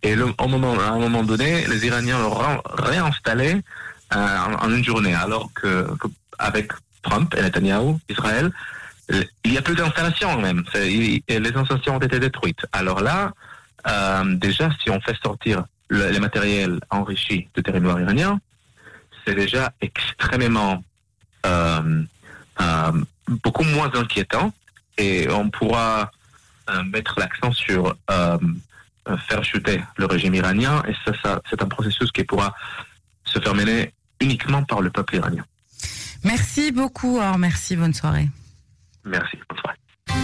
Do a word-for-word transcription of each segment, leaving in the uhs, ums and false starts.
Et le, au moment, à un moment donné, les Iraniens l'ont réinstallé euh, en, en une journée, alors que, que avec Trump et Netanyahou, Israël, il n'y a plus d'installation même. C'est, il, les installations ont été détruites. Alors là, euh, déjà, si on fait sortir le, les matériels enrichis du territoire iranien, c'est déjà extrêmement euh, euh, beaucoup moins inquiétant, et on pourra euh, mettre l'accent sur euh, faire chuter le régime iranien, et ça, ça, c'est un processus qui pourra se faire mener uniquement par le peuple iranien. Merci beaucoup, Or, merci, bonne soirée. Merci, bonne soirée.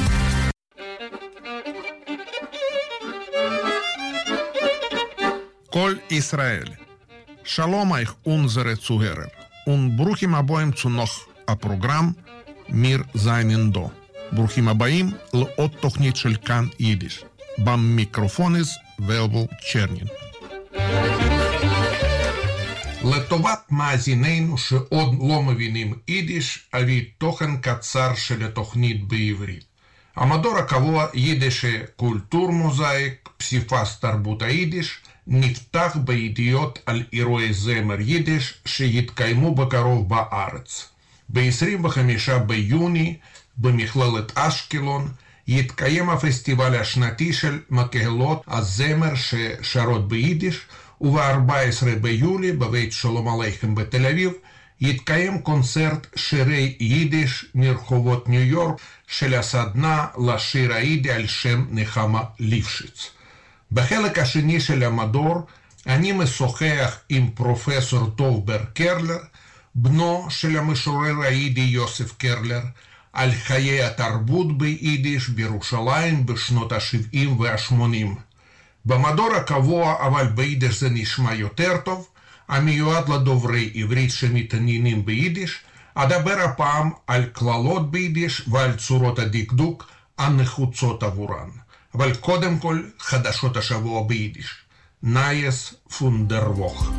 Kol Israel. Shalom euch unsere Zuhörer und bruchim aboim zu noch a Programm Mir seinen do. ברוכים הבאים לעוד תוכנית של כאן יידיש. במיקרופון is ולבל צ'רנין. לטובת מאזיננו שעוד לא מבינים יידיש, אביא תוכן קצר של התוכנית בעברית. המדור הקבוע יידיש קולטור מוזאיק, פסיפס תרבות היידיש, נפתח בידיעות על אירועי זמר יידיש שיתקיימו בקרוב בארץ. ב-עשרים וחמישה ביוני במכללת אשקלון יתקיים הפסטיבל השנתי של מקהלות הזמר ששרות ביידיש, וב-ארבעה עשר ביולי בבית שלום עליכם בתל אביב יתקיים קונצרט שירי יידיש מרחובות ניו יורק של הסדנה לשיר היידי על שם נחמה ליפשיץ. בחלק השני של המדור אני משוחח עם פרופסור דוב בר קרלר, בנו של המשורר היידי יוסף קרלר, על חיי התרבות ביידיש בירושלים בשנות ה-שבעים וה-שמונים. במדור הקבוע, אבל ביידיש זה נשמע יותר טוב, המיועד לדוברי עברית שמתעניינים ביידיש, אדבר הפעם על כללות ביידיש ועל צורות הדקדוק הנחוצות עבורן. אבל קודם כל, חדשות השבוע ביידיש. נייס פונדר ווך.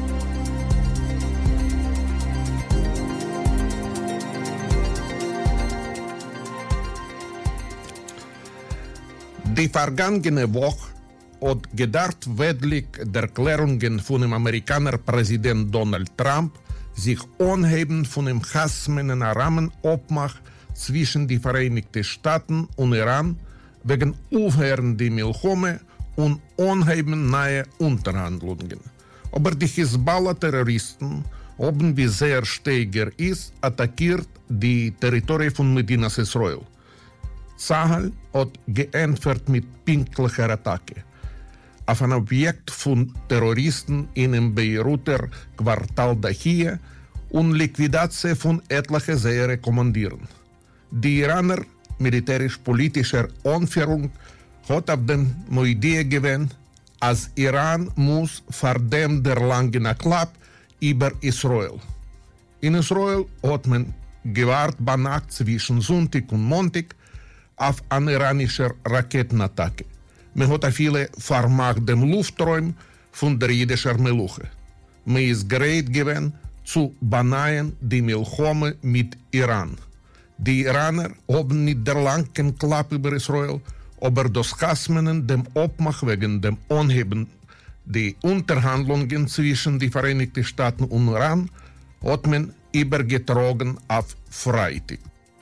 Die vergangene Woche hat gedacht wedlich der Erklärungen von dem Amerikaner Präsident Donald Trump sich unheben von dem Hasmenen Rahmen Obmach zwischen die Vereinigten Staaten und Iran wegen Aufhören die Milchome und unheben nahe Unterhandlungen. Aber die Hezbollah-Terroristen haben, wie sehr steiger ist, attackiert die Territorien von Medinas Israel. Zahal hat geantwortet mit pinklicher Attacke auf ein Objekt von Terroristen in dem Beiruter Quartal Dahia und Liquidation von etlichen seiner Kommandieren. Die Iraner militärisch-politischer Anführung hat auf den Idee gewähnt, als Iran muss vor dem der langen Klapp über Israel. In Israel hat man gewahrt bei Nacht zwischen Sonntag und Montag auf eine iranische Raketenattacke. Man hat viele vermacht dem Lufträum von der jüdischen Meluche. Man ist bereit gewesen zu benahen die Milchome mit Iran. Die Iraner haben nicht der langen Klapp über Israel, aber das Hasmenen dem Obmach wegen dem Anheben die Unterhandlungen zwischen den Vereinigten Staaten und Iran hat man übergetragen auf Freitag.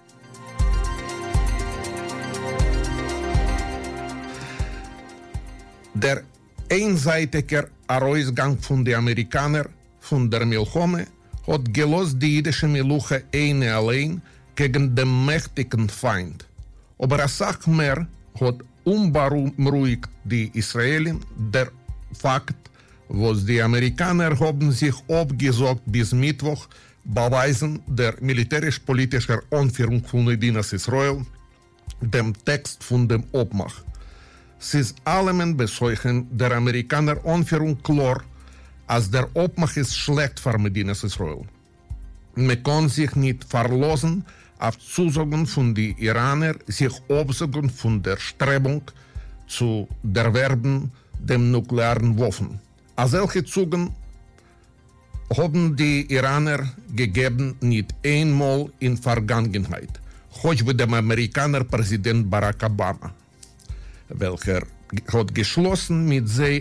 Der einseitige Ausgang von den Amerikanern von der Milchome hat gelost die jüdische Meluche eine allein gegen den mächtigen Feind. Aber eine Sache mehr hat unberuhigt die Israelis der Fakt, was die Amerikaner haben sich abgesagt bis Mittwoch beweisen der militärisch-politischen Anführung von Medinas Israel, dem Text von dem Obmach. Es ist allem bezeugen der Amerikaner Anführung klar, als der Obmach ist schlecht für Medinas Israel. Man kann sich nicht verlassen auf Zusagen von den Iranern, sich absagen von der Strebung zu erwerben dem nuklearen Waffen. Als solche Zusagen haben die Iraner gegeben nicht einmal in Vergangenheit, heute mit dem Amerikaner Präsident Barack Obama, welcher hat geschlossen mit sie